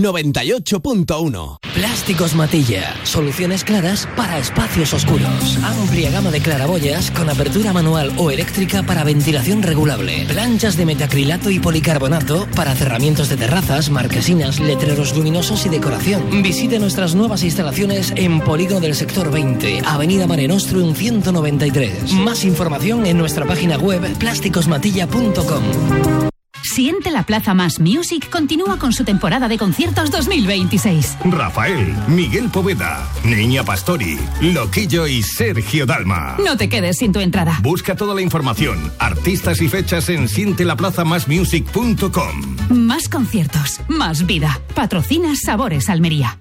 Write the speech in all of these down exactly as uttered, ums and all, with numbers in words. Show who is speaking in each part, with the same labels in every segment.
Speaker 1: noventa y ocho punto uno.
Speaker 2: Plásticos Matilla. Soluciones claras para espacios oscuros. Amplia gama de claraboyas con apertura manual o eléctrica para ventilación regulable. Planchas de metacrilato y policarbonato para cerramientos de terrazas, marquesinas, letreros luminosos y decoración. Visite nuestras nuevas instalaciones en Polígono del Sector veinte, Avenida Mare Nostrum ciento noventa y tres. Más información en nuestra página web plásticos matilla punto com.
Speaker 3: Siente la Plaza Más Music continúa con su temporada de conciertos dos mil veintiséis.
Speaker 4: Rafael, Miguel Poveda, Niña Pastori, Loquillo y Sergio Dalma.
Speaker 3: No te quedes sin tu entrada.
Speaker 4: Busca toda la información, artistas y fechas en siente la plaza más music punto com.
Speaker 3: Más conciertos, más vida. Patrocina Sabores Almería.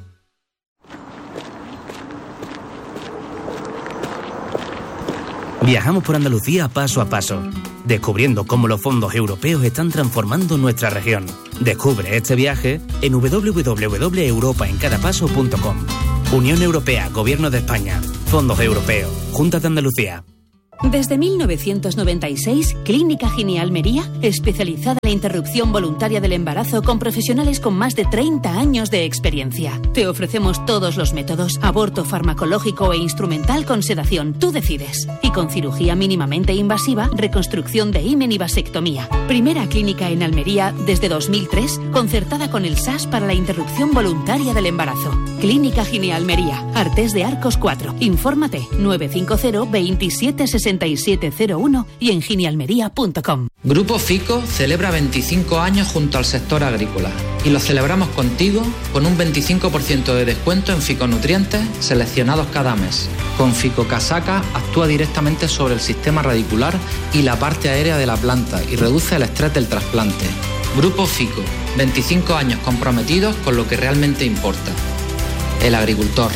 Speaker 5: Viajamos por Andalucía paso a paso, descubriendo cómo los fondos europeos están transformando nuestra región. Descubre este viaje en doble u doble u doble u punto europa en cada paso punto com. Unión Europea, Gobierno de España, Fondos Europeos, Junta de Andalucía.
Speaker 3: Desde mil novecientos noventa y seis, Clínica Gine Almería, especializada en la interrupción voluntaria del embarazo con profesionales con más de treinta años de experiencia. Te ofrecemos todos los métodos, aborto farmacológico e instrumental con sedación, tú decides. Y con cirugía mínimamente invasiva, reconstrucción de himen y vasectomía. Primera clínica en Almería desde dos mil tres, concertada con el S A S para la interrupción voluntaria del embarazo. Clínica Gine Almería, Artés de Arcos cuatro. Infórmate nueve cinco cero, veintisiete sesenta y siete cero uno y en ginealmería punto com.
Speaker 6: Grupo Fico celebra veinticinco años junto al sector agrícola y lo celebramos contigo con un veinticinco por ciento de descuento en ficonutrientes seleccionados cada mes. Con Fico Casaca actúa directamente sobre el sistema radicular y la parte aérea de la planta y reduce el estrés del trasplante. Grupo Fico, veinticinco años comprometidos con lo que realmente importa: el agricultor.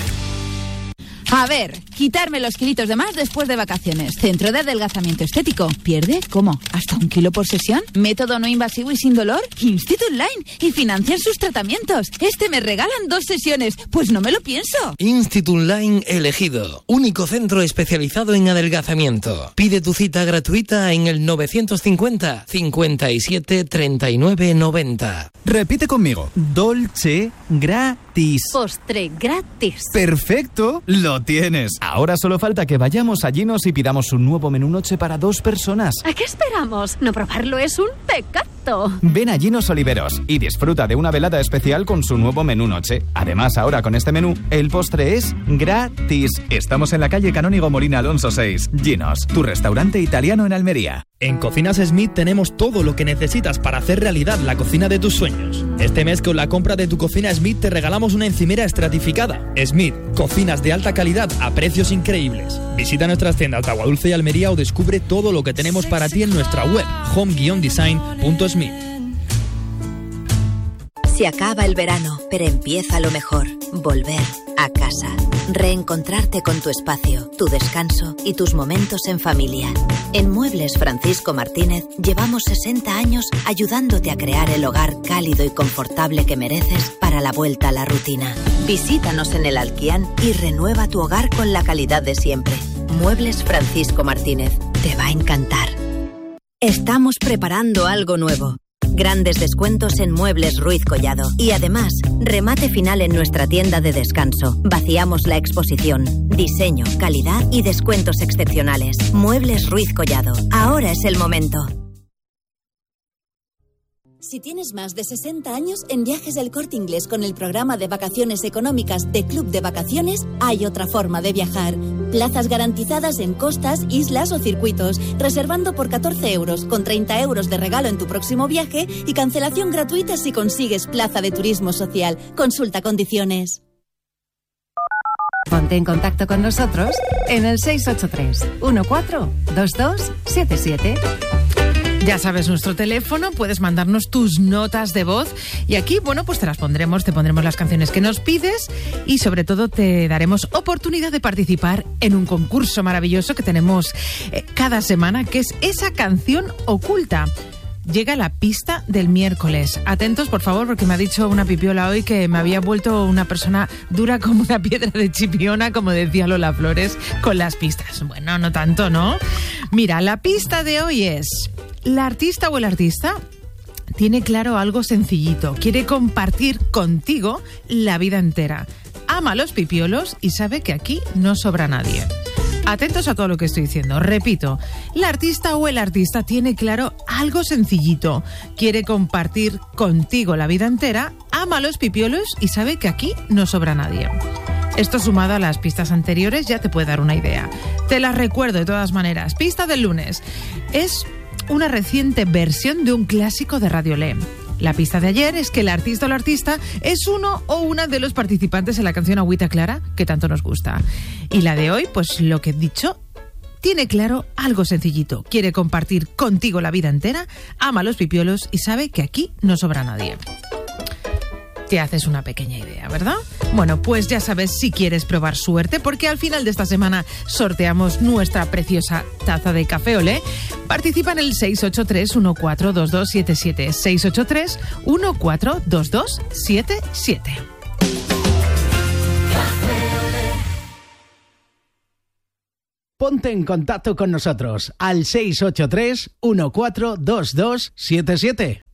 Speaker 7: A ver, quitarme los kilitos de más después de vacaciones. Centro de adelgazamiento estético. ¿Pierde? ¿Cómo? ¿Hasta un kilo por sesión? ¿Método no invasivo y sin dolor? Institut Line. Y financian sus tratamientos. Este me regalan dos sesiones. Pues no me lo pienso.
Speaker 2: Institut Line elegido. Único centro especializado en adelgazamiento. Pide tu cita gratuita en el novecientos cincuenta, cincuenta y siete, treinta y nueve, noventa.
Speaker 8: Repite conmigo. Dolce gratis.
Speaker 7: Postre gratis.
Speaker 8: Perfecto. Lo tienes. Ahora solo falta que vayamos a Ginos y pidamos un nuevo menú noche para dos personas.
Speaker 9: ¿A qué esperamos? No probarlo es un pecado.
Speaker 8: Ven a Ginos Oliveros y disfruta de una velada especial con su nuevo menú noche. Además, ahora con este menú, el postre es gratis. Estamos en la calle Canónigo Molina Alonso seis. Ginos, tu restaurante italiano en Almería.
Speaker 10: En Cocinas Smith tenemos todo lo que necesitas para hacer realidad la cocina de tus sueños. Este mes con la compra de tu cocina Smith te regalamos una encimera estratificada. Smith, cocinas de alta calidad a precios increíbles. Visita nuestras tiendas de Aguadulce y Almería o descubre todo lo que tenemos para ti en nuestra web home design punto smith.
Speaker 11: Se acaba el verano, pero empieza lo mejor. Volver a casa. Reencontrarte con tu espacio, tu descanso y tus momentos en familia. En Muebles Francisco Martínez llevamos sesenta años ayudándote a crear el hogar cálido y confortable que mereces para la vuelta a la rutina. Visítanos en el Alquián y renueva tu hogar con la calidad de siempre. Muebles Francisco Martínez. Te va a encantar. Estamos preparando algo nuevo. Grandes descuentos en Muebles Ruiz Collado. Y además, remate final en nuestra tienda de descanso. Vaciamos la exposición. Diseño, calidad y descuentos excepcionales. Muebles Ruiz Collado. Ahora es el momento.
Speaker 12: Si tienes más de sesenta años, en Viajes del Corte Inglés con el programa de vacaciones económicas de Club de Vacaciones hay otra forma de viajar. Plazas garantizadas en costas, islas o circuitos, reservando por catorce euros, con treinta euros de regalo en tu próximo viaje y cancelación gratuita si consigues plaza de turismo social. Consulta condiciones.
Speaker 13: Ponte en contacto con nosotros en el seis ocho tres, uno cuatro, dos dos siete siete.
Speaker 14: Ya sabes nuestro teléfono, puedes mandarnos tus notas de voz y aquí, bueno, pues te las pondremos, te pondremos las canciones que nos pides y sobre todo te daremos oportunidad de participar en un concurso maravilloso que tenemos eh, cada semana, que es esa canción oculta. Llega la pista del miércoles. Atentos, por favor, porque me ha dicho una pipiola hoy que me había vuelto una persona dura como una piedra de Chipiona, como decía Lola Flores, con las pistas. Bueno, no tanto, ¿no? Mira, la pista de hoy es: la artista o el artista tiene claro algo sencillito. Quiere compartir contigo la vida entera. Ama a los pipiolos y sabe que aquí no sobra nadie. Atentos a todo lo que estoy diciendo. Repito, la artista o el artista tiene claro algo sencillito. Quiere compartir contigo la vida entera, ama a los pipiolos y sabe que aquí no sobra nadie. Esto sumado a las pistas anteriores ya te puede dar una idea. Te las recuerdo de todas maneras. Pista del lunes. Es una reciente versión de un clásico de Radio L E. La pista de ayer es que el artista o la artista es uno o una de los participantes en la canción Agüita Clara, que tanto nos gusta. Y la de hoy, pues lo que he dicho, tiene claro algo sencillito. Quiere compartir contigo la vida entera, ama a los pipiolos y sabe que aquí no sobra nadie. Te haces una pequeña idea, ¿verdad? Bueno, pues ya sabes si quieres probar suerte, porque al final de esta semana sorteamos nuestra preciosa taza de café Olé. Participa en el seis ocho tres, uno cuatro dos dos siete siete, seis ocho tres, uno cuatro dos dos siete siete.
Speaker 1: Ponte en contacto con nosotros al seis ocho tres, uno cuatro dos dos siete siete.